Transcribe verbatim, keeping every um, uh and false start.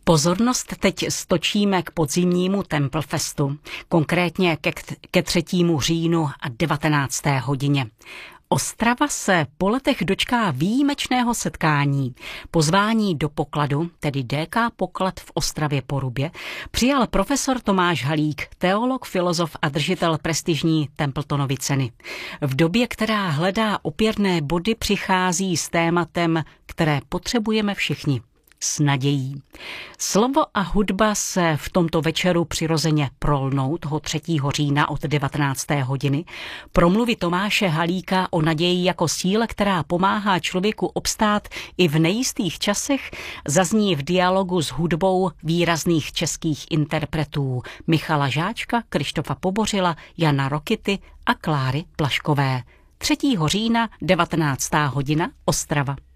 Pozornost teď stočíme k podzimnímu Templefestu, konkrétně ke, ke třetímu říjnu a devatenácté hodině. Ostrava se po letech dočká výjimečného setkání. Pozvání do pokladu, tedy D K Poklad v Ostravě Porubě, přijal profesor Tomáš Halík, teolog, filozof a držitel prestižní Templetonovy ceny. V době, která hledá opěrné body, přichází s tématem, které potřebujeme všichni. S nadějí. Slovo a hudba se v tomto večeru přirozeně prolnou toho třetího října od devatenácté hodiny. Promluvy Tomáše Halíka o naději jako síle, která pomáhá člověku obstát i v nejistých časech, zazní v dialogu s hudbou výrazných českých interpretů Michala Žáčka, Krištofa Pobořila, Jana Rokity a Kláry Plaškové. třetího října, devatenáctá hodina, Ostrava.